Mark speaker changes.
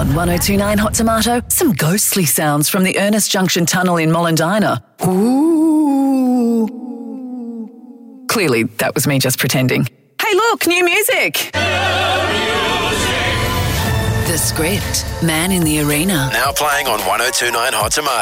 Speaker 1: On 1029 Hot Tomato, some ghostly sounds from the Ernest Junction Tunnel in Mollendina. Ooh. Clearly, that was me just pretending. Hey, look, new music. The Script, Man in the Arena.
Speaker 2: Now playing on 1029 Hot Tomato.